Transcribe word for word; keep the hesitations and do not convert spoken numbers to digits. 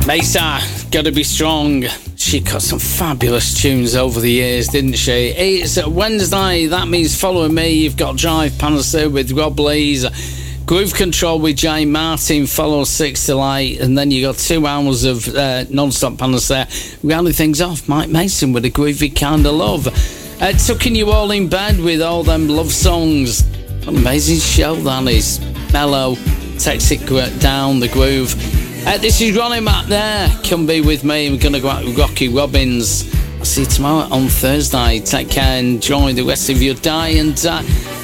Mesa, Gotta Be Strong. She got some fabulous tunes over the years, didn't she? It's Wednesday, that means following me. You've got Drive Panacea with Rob Lees, Groove Control with Jay Martin, follow six till eight, and then you got two hours of uh, non-stop Panacea. Rounding things off, Mike Mason with a groovy kind of love. Uh, tucking you all in bed with all them love songs. What an amazing show that is. Mellow, takes it down the groove. Uh, this is Ronnie Mac there. Come be with me. We're going to go out with Rocky Robbins. I'll see you tomorrow on Thursday. Take care. Enjoy the rest of your day. And uh,